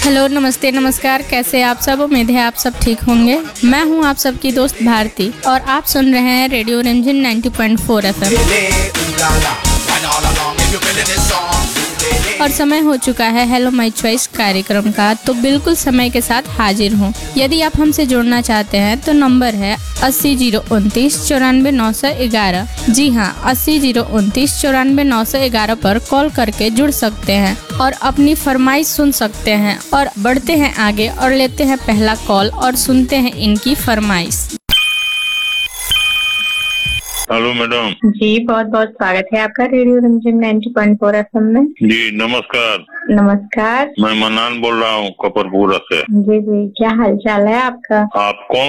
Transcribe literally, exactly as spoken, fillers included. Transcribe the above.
Hello, नमस्ते, नमस्कार। कैसे आप सब? उम्मीद है आप सब ठीक होंगे। मैं हूं आप सबकी दोस्त भारती और आप सुन रहे हैं रेडियो रंजन नब्बे पॉइंट चार एफएम। और समय हो चुका है हेलो माय चॉइस कार्यक्रम का, तो बिल्कुल समय के साथ हाजिर हूँ। यदि आप हमसे जुड़ना चाहते हैं तो नंबर है अस्सी जीरो उनतीस चौरानवे नौ सौ ग्यारह। जी हाँ, अस्सी जीरो उनतीस चौरानवे नौ सौ ग्यारह पर कॉल करके जुड़ सकते हैं और अपनी फरमाइश सुन सकते हैं। और बढ़ते हैं आगे और लेते हैं पहला कॉल और सुनते हैं इनकी फरमाइश। Hello madam. जी, बहुत बहुत स्वागत है आपका रेडियो रंजन नब्बे पॉइंट चार एफएम में। जी नमस्कार। नमस्कार, मैं मनान बोल रहा हूँ कपरपुरा से। जी जी, क्या हाल चाल है आपका? आप कौन